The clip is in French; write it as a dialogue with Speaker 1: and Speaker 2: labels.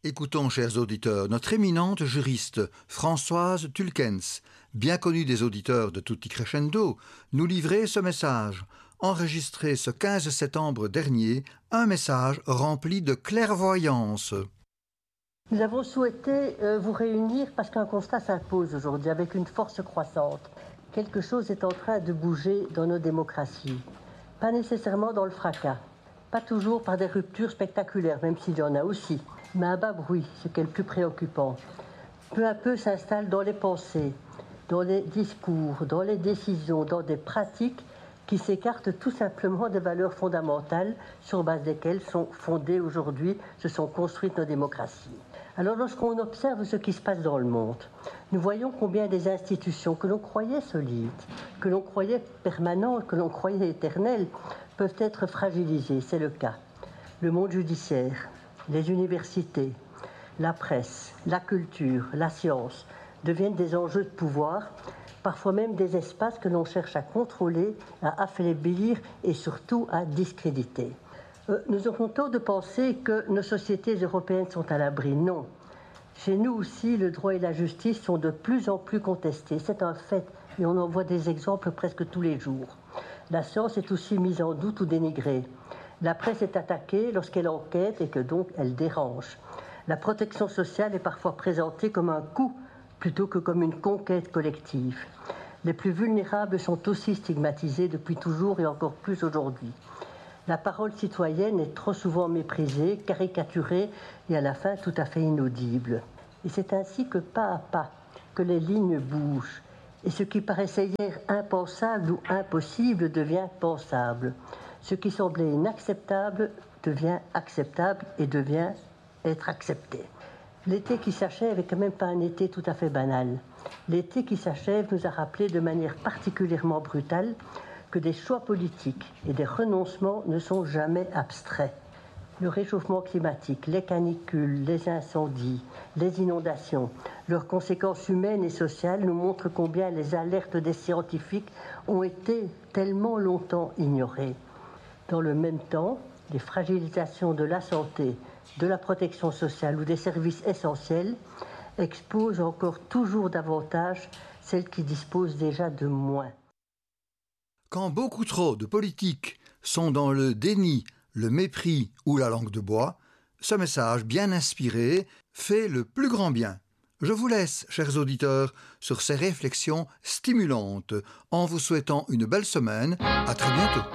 Speaker 1: Écoutons, chers auditeurs, notre éminente juriste Françoise Tulkens, bien connue des auditeurs de Tutti Crescendo, nous livrer ce message, enregistré ce 15 septembre dernier, un message rempli de clairvoyance.
Speaker 2: Nous avons souhaité vous réunir parce qu'un constat s'impose aujourd'hui avec une force croissante. Quelque chose est en train de bouger dans nos démocraties. Pas nécessairement dans le fracas, pas toujours par des ruptures spectaculaires, même s'il y en a aussi, mais à bas bruit, ce qui est le plus préoccupant. Peu à peu s'installe dans les pensées, dans les discours, dans les décisions, dans des pratiques qui s'écartent tout simplement des valeurs fondamentales sur base desquelles sont fondées aujourd'hui, se sont construites nos démocraties. Alors lorsqu'on observe ce qui se passe dans le monde, nous voyons combien des institutions que l'on croyait solides, que l'on croyait permanentes, que l'on croyait éternelles, peuvent être fragilisées. C'est le cas. Le monde judiciaire, les universités, la presse, la culture, la science deviennent des enjeux de pouvoir, parfois même des espaces que l'on cherche à contrôler, à affaiblir et surtout à discréditer. Nous aurons tort de penser que nos sociétés européennes sont à l'abri. Non. Chez nous aussi, le droit et la justice sont de plus en plus contestés. C'est un fait et on en voit des exemples presque tous les jours. La science est aussi mise en doute ou dénigrée. La presse est attaquée lorsqu'elle enquête et que donc elle dérange. La protection sociale est parfois présentée comme un coût plutôt que comme une conquête collective. Les plus vulnérables sont aussi stigmatisés depuis toujours et encore plus aujourd'hui. La parole citoyenne est trop souvent méprisée, caricaturée et à la fin tout à fait inaudible. Et c'est ainsi que pas à pas que les lignes bougent. Et ce qui paraissait hier impensable ou impossible devient pensable. Ce qui semblait inacceptable devient acceptable et devient être accepté. L'été qui s'achève est quand même pas un été tout à fait banal. L'été qui s'achève nous a rappelé de manière particulièrement brutale que des choix politiques et des renoncements ne sont jamais abstraits. Le réchauffement climatique, les canicules, les incendies, les inondations, leurs conséquences humaines et sociales nous montrent combien les alertes des scientifiques ont été tellement longtemps ignorées. Dans le même temps, les fragilisations de la santé, de la protection sociale ou des services essentiels exposent encore toujours davantage celles qui disposent déjà de moins.
Speaker 1: Quand beaucoup trop de politiques sont dans le déni, le mépris ou la langue de bois, ce message bien inspiré fait le plus grand bien. Je vous laisse, chers auditeurs, sur ces réflexions stimulantes, en vous souhaitant une belle semaine. À très bientôt.